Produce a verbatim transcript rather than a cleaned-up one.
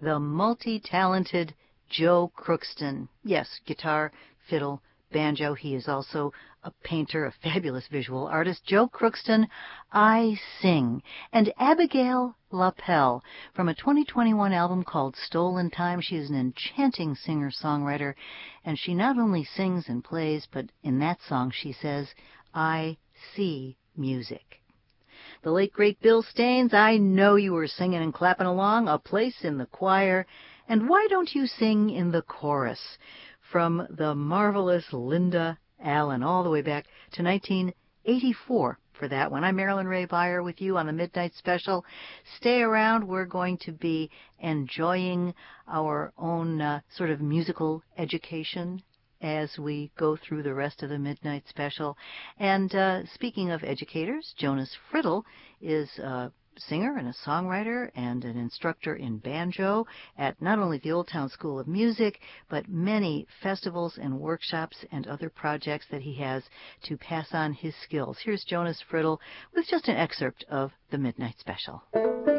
the multi-talented Joe Crookston. Yes, guitar, fiddle, banjo. He is also a painter, a fabulous visual artist. Joe Crookston, I Sing. And Abigail LaPelle, from a twenty twenty-one album called Stolen Time. She is an enchanting singer-songwriter, and she not only sings and plays, but in that song she says, I see music. The late, great Bill Staines, I know you were singing and clapping along, A Place in the Choir. And why don't you sing in the chorus? From the marvelous Linda Allen, all the way back to nineteen eighty-four for that one. I'm Marilyn Ray Beyer with you on the Midnight Special. Stay around. We're going to be enjoying our own uh, sort of musical education as we go through the rest of the Midnight Special. And uh, speaking of educators, Jonas Friddle is a singer and a songwriter and an instructor in banjo at not only the Old Town School of Music, but many festivals and workshops and other projects that he has to pass on his skills. Here's Jonas Friddle with just an excerpt of the Midnight Special.